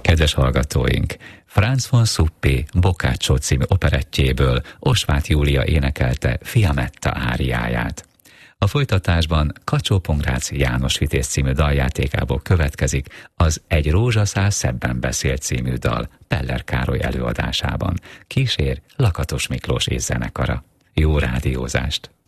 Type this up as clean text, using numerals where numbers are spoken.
Kedves hallgatóink, Franz von Suppé Boccaccio című operettjéből Osváth Júlia énekelte Fiametta áriáját. A folytatásban Kacsó-Pongrácz János Vitéz című daljátékából következik az Egy rózsaszál szebben beszél című dal Peller Károly előadásában. Kísér Lakatos Miklós és zenekara. Jó rádiózást!